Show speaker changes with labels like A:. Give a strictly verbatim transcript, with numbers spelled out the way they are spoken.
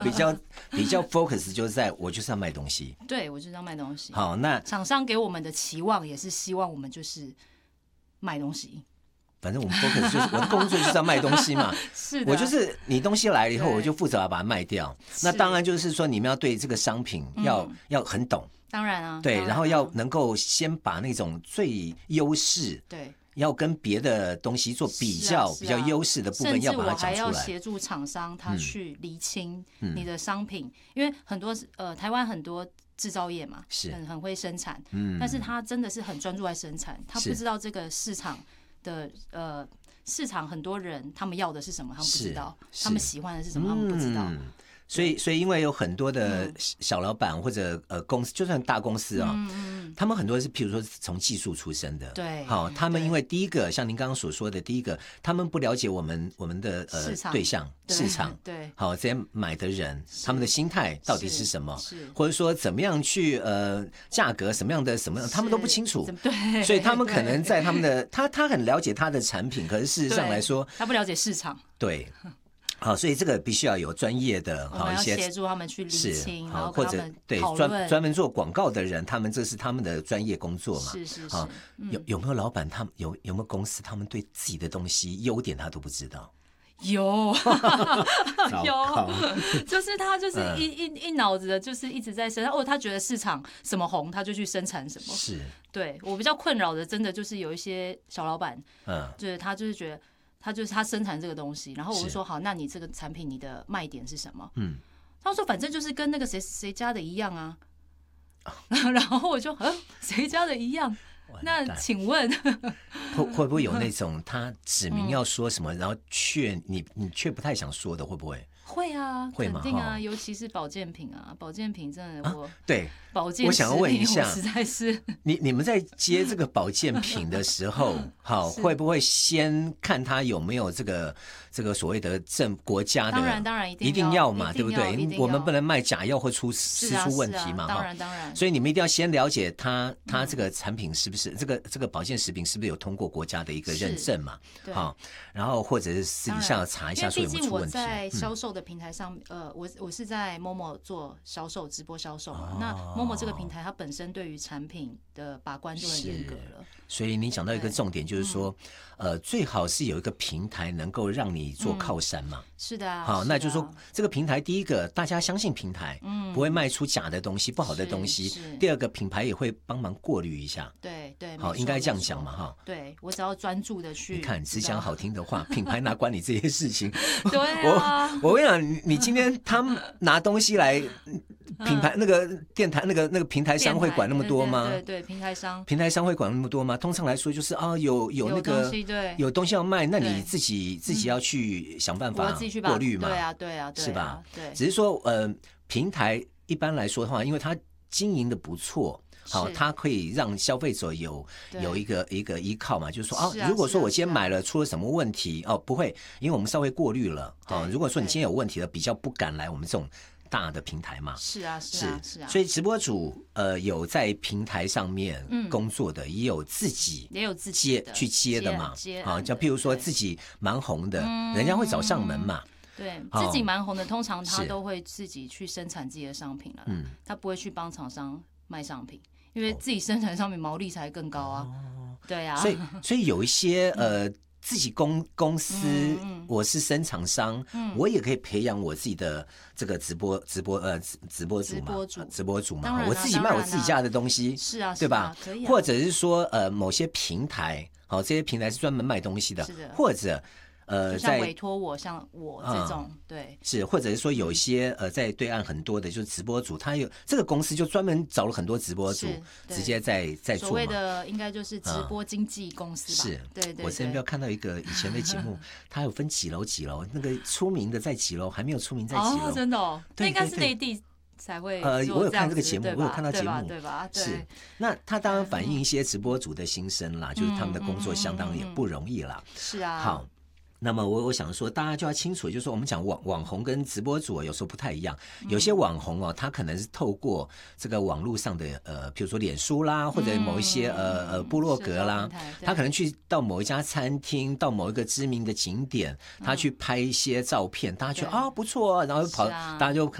A: 比较比较 focus 就是在我就是要卖东西，
B: 对我就是要卖东西。
A: 好，那
B: 厂商给我们的期望也是希望我们就是卖东西。
A: 反正我们 focus 就是我的工作就是要卖东西嘛，
B: 是的，
A: 我就是你东西来了以后，我就负责要把它卖掉。那当然就是说你们要对这个商品要、嗯、要很懂，
B: 当然啊，
A: 对，
B: 然,
A: 然后要能够先把那种最优势，
B: 对，
A: 要跟别的东西做比较，啊啊、比较优势的部分要把它讲出来。
B: 甚至我还要协助厂商他去厘清你的商品，嗯、因为很多呃台湾很多制造业嘛，
A: 是
B: 很很会生产，
A: 嗯，
B: 但是他真的是很专注在生产，他不知道这个市场的呃。市场很多人他们要的是什么，他们不知道；他们喜欢的是什么，他们不知道。嗯、
A: 所以，所以因为有很多的小老板或者呃公司，就算大公司啊、哦，
B: 嗯、
A: 他们很多是譬如说从技术出身的，
B: 对，
A: 好，他们因为第一个像您刚刚所说的，第一个他们不了解我们我们的呃对象市场，
B: 对，
A: 好，这些买的人他们的心态到底是什么，
B: 是
A: 或者说怎么样去呃价格什么样的什么样，他们都不清楚，
B: 对，
A: 所以他们可能在他们的他他很了解他的产品，可是事实上来说，
B: 他不了解市场，
A: 对。好，所以这个必须要有专业的，好一些
B: 协助他们去理清，然后
A: 或者对专专门做广告的人，他们这是他们的专业工作嘛。
B: 是是是。
A: 好，嗯、有有没有老板，他们有有没有公司，他们对自己的东西优点他都不知道？
B: 有有，就是他就是一、嗯、一一脑子的，就是一直在生产。哦，他觉得市场什么红，他就去生产什么。
A: 是。
B: 对我比较困扰的，真的就是有一些小老板，
A: 嗯，
B: 就是他就是觉得。他就是他生产这个东西，然后我就说好，那你这个产品你的卖点是什么？
A: 嗯，
B: 他说反正就是跟那个谁谁家的一样啊，然后我就嗯，谁家的一样？那请问
A: 会会不会有那种他指明要说什么，嗯、然后却你你却不太想说的，会不会？
B: 会啊，
A: 会吗？
B: 肯定啊，尤其是保健品啊，保健品真的我、啊、
A: 对
B: 保健，
A: 我想要问一下，
B: 实在是
A: 你你们在接这个保健品的时候，好会不会先看他有没有这个这个所谓的政国家的？
B: 当然当然一定
A: 一定要嘛，对不对？我们不能卖假药或出
B: 吃
A: 出问题嘛，
B: 啊啊、当然当然。
A: 所以你们一定要先了解他他这个产品是不是、嗯、这个这个保健食品是不是有通过国家的一个认证嘛？好，然后或者是私底下查一下说有没有出问题。
B: 因为毕竟我在销售的平台上，嗯、呃，我我是在 Momo 做销售直播销售嘛，哦、那 Momo 这个平台它本身对于产品的把关就很严格了。
A: 所以你讲到一个重点，就是说，呃，最好是有一个平台能够让你做靠山嘛。
B: 嗯、是的啊。
A: 好，那就是说这个平台，第一个大家相信平台，嗯，不会卖出假的东西、不好的东西。第二个，品牌也会帮忙过滤一下。
B: 对对。
A: 好，应该这样讲嘛，哈。
B: 对，我只要专注的去。
A: 你看，只讲好听的话，品牌哪管你这些事情？
B: 对啊。
A: 我我跟你讲，你你今天他们拿东西来，品牌那个电台那个那个平台商会管那么多吗？
B: 对对，平台商。
A: 平台商会管那么多吗？通常来说就是啊，有有那个
B: 有东西，对，
A: 有东西要卖，那你自己自己要去想办法过滤嘛，
B: 对啊对啊，
A: 是吧？
B: 对，
A: 只是说呃，平台一般来说的话，因为它经营的不错。好，它可以让消费者有有一个一个依靠嘛，就是说啊，如果说我今天买了出了什么问题哦，不会，因为我们稍微过滤了啊。如果说你今天有问题了，比较不敢来我们这种大的平台嘛。
B: 是啊，是啊，是啊。
A: 所以直播主呃有在平台上面工作的，也有自己
B: 也有自
A: 己接去接的嘛。啊，就譬如说自己蛮红的，人家会找上门嘛。
B: 对，自己蛮红的，通常他都会自己去生产自己的商品了，嗯，他不会去帮厂商卖商品。因为自己生产商品毛利才更高啊，哦、对啊，
A: 所以所以有一些呃自己公公司，嗯嗯、我是生产商，嗯、我也可以培养我自己的这个直播直播呃直播主嘛，直播主直播主嘛，我自己卖我自己家的东西，
B: 是啊，
A: 对吧？
B: 可以、啊，
A: 或者是说呃某些平台，好、哦，这些平台是专门卖东西的，
B: 是的，
A: 或者。呃，
B: 像委托我，像我这种，嗯、对，
A: 是，或者是说有一些呃，在对岸很多的，就是直播主，他有这个公司就专门找了很多直播主，直接在在做嘛。
B: 所谓的应该就是直播经纪公司吧？
A: 是，
B: 对 对, 对。
A: 我之前不要看到一个以前的节目，它有分几楼几楼，那个出名的在几楼，还没有出名在几楼，
B: 哦，真的哦，那应该是内地才会。
A: 呃，我有看这个节目，我有看到节目，
B: 对吧？
A: 是，那他当然反映一些直播主的心声啦，就是他们的工作相当也不容易啦。
B: 是啊，
A: 好。 那么我我想说，大家就要清楚，就是说我们讲网网红跟直播主有时候不太一样。有些网红哦，他可能是透过这个网络上的呃，比如说脸书啦，或者某一些、嗯、呃呃部落格啦，他可能去到某一家餐厅，到某一个知名的景点，他去拍一些照片，大家觉得啊不错，然后跑，大家就